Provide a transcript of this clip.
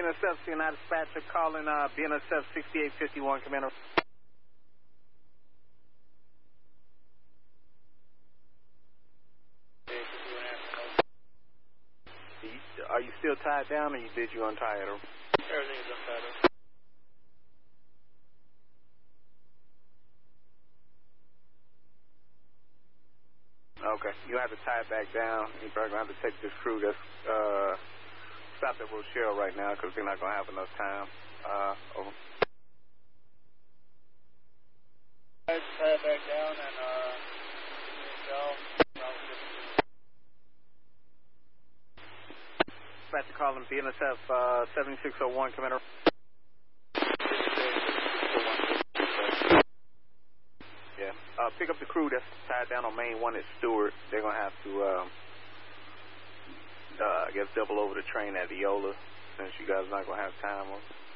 BNSF, CNI dispatcher calling BNSF 6851, Commander. Are you still tied down, or did you untie it? Everything is untied up. Okay, you have to tie it back down. You're probably going to have to take this crew that's stopped at Rochelle right now because they're not going to have enough time. Over. Tie it back down and Dispatcher calling BNSF 7601, Commander. Yeah. Pick up the crew that's tied down on main 1 at Stewart. They're going to have to, I guess, double over the train at Viola since you guys are not going to have time.